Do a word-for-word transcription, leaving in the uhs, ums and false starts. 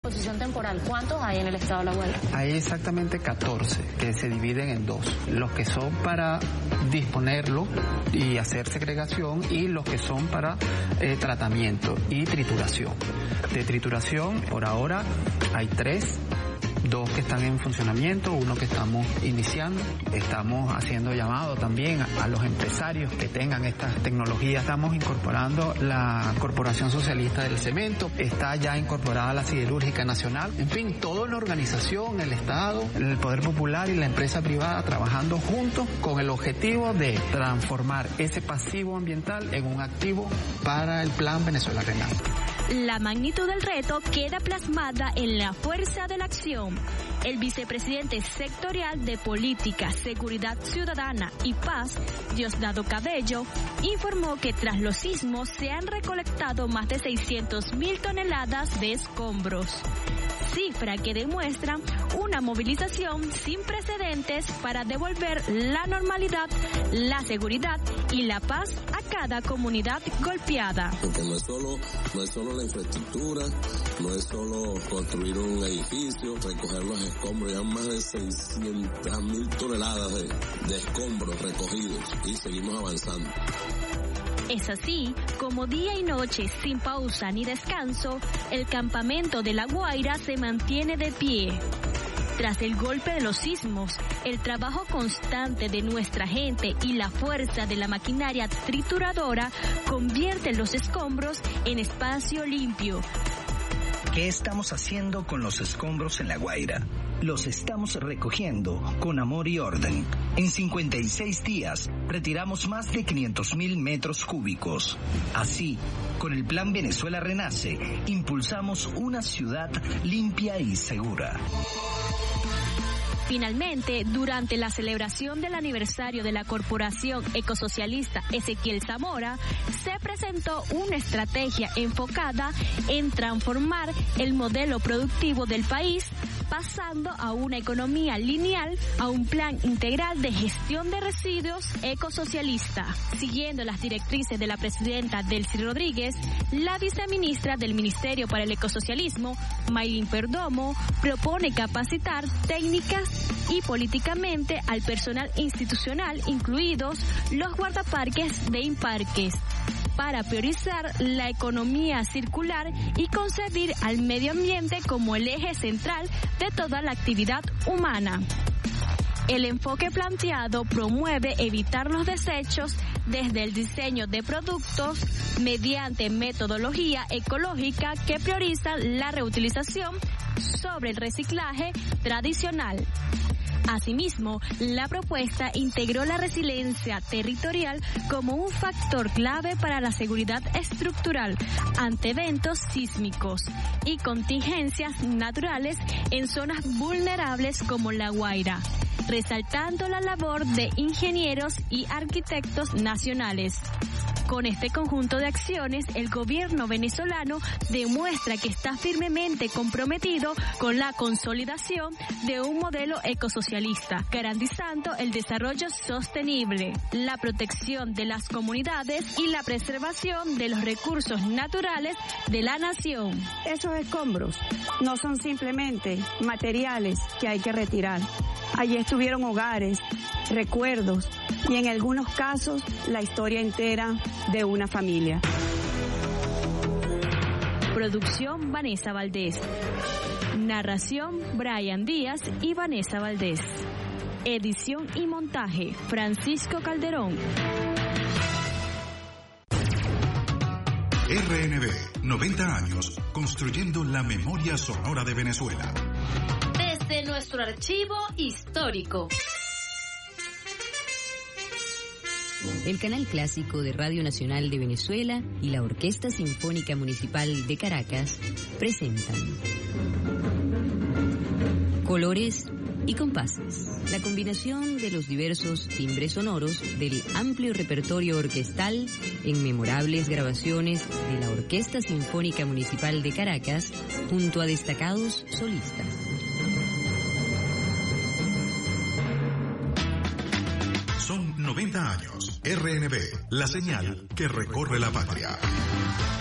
Posición temporal, ¿cuántos hay en el estado de La Guaira? Hay exactamente catorce que se dividen en dos, los que son para disponerlo y hacer segregación y los que son para eh, tratamiento y trituración. De trituración, por ahora hay tres. Dos que están en funcionamiento, uno que estamos iniciando. Estamos haciendo llamado también a los empresarios que tengan estas tecnologías. Estamos incorporando la Corporación Socialista del Cemento, está ya incorporada la Siderúrgica Nacional. En fin, toda la organización, el Estado, el Poder Popular y la empresa privada trabajando juntos con el objetivo de transformar ese pasivo ambiental en un activo para el Plan Venezuela Renace. La magnitud del reto queda plasmada en la fuerza de la acción. El vicepresidente sectorial de Política, Seguridad Ciudadana y Paz, Diosdado Cabello, informó que tras los sismos se han recolectado más de seiscientas mil toneladas de escombros, cifra que demuestra una movilización sin precedentes para devolver la normalidad, la seguridad y la paz a cada comunidad golpeada. Porque no es solo, no es solo la infraestructura, no es solo construir un edificio, recoger los escombros, ya más de seiscientas mil toneladas de, de escombros recogidos y seguimos avanzando. Es así como día y noche, sin pausa ni descanso, el campamento de La Guaira se mantiene de pie. Tras el golpe de los sismos, el trabajo constante de nuestra gente y la fuerza de la maquinaria trituradora convierten los escombros en espacio limpio. ¿Qué estamos haciendo con los escombros en La Guaira? Los estamos recogiendo con amor y orden. En cincuenta y seis días retiramos más de quinientos mil metros cúbicos. Así, con el Plan Venezuela Renace, impulsamos una ciudad limpia y segura. Finalmente, durante la celebración del aniversario de la Corporación Ecosocialista Ezequiel Zamora, se presentó una estrategia enfocada en transformar el modelo productivo del país, pasando a una economía lineal a un plan integral de gestión de residuos ecosocialista. Siguiendo las directrices de la presidenta Delcy Rodríguez, la viceministra del Ministerio para el Ecosocialismo, Maylin Perdomo, propone capacitar técnicas y políticamente al personal institucional, incluidos los guardaparques de Imparques, para priorizar la economía circular y concebir al medio ambiente como el eje central de toda la actividad humana. El enfoque planteado promueve evitar los desechos desde el diseño de productos mediante metodología ecológica que prioriza la reutilización sobre el reciclaje tradicional. Asimismo, la propuesta integró la resiliencia territorial como un factor clave para la seguridad estructural ante eventos sísmicos y contingencias naturales en zonas vulnerables como La Guaira, resaltando la labor de ingenieros y arquitectos nacionales. Con este conjunto de acciones, el gobierno venezolano demuestra que está firmemente comprometido con la consolidación de un modelo ecosocialista, garantizando el desarrollo sostenible, la protección de las comunidades y la preservación de los recursos naturales de la nación. Esos escombros no son simplemente materiales que hay que retirar. Allí estuvieron hogares, recuerdos y en algunos casos la historia entera de una familia. Producción Vanessa Valdés. Narración Brian Díaz y Vanessa Valdés. Edición y montaje Francisco Calderón. R N B, noventa años construyendo la memoria sonora de Venezuela. Desde nuestro archivo histórico. El canal clásico de Radio Nacional de Venezuela y la Orquesta Sinfónica Municipal de Caracas presentan Colores y Compases, la combinación de los diversos timbres sonoros del amplio repertorio orquestal en memorables grabaciones de la Orquesta Sinfónica Municipal de Caracas junto a destacados solistas. Son noventa años. R N B, la señal que recorre la patria.